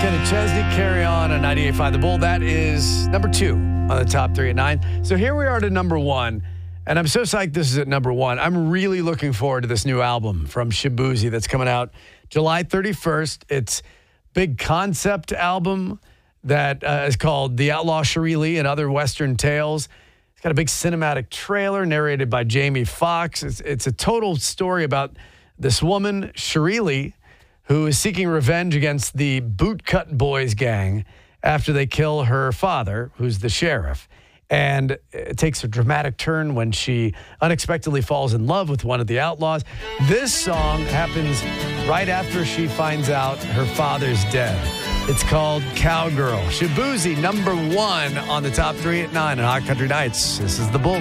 Kenny Chesney, Carry On 98.5 The Bull. That is number 2 on the top 3 at 9. So here we are to number 1, and I'm so psyched this is at number 1. I'm really looking forward to this new album from Shaboozey that's coming out July 31st. It's big concept album that is called The Outlaw Cherie Lee and Other Western Tales. It's got a big cinematic trailer narrated by Jamie Foxx. It's a total story about this woman, Cherie Lee, who is seeking revenge against the Bootcut Boys gang after they kill her father, who's the sheriff. And it takes a dramatic turn when she unexpectedly falls in love with one of the outlaws. This song happens right after she finds out her father's dead. It's called Cowgirl. Shaboozey, number 1 on the top 3 at 9 on Hot Country Nights. This is The Bull.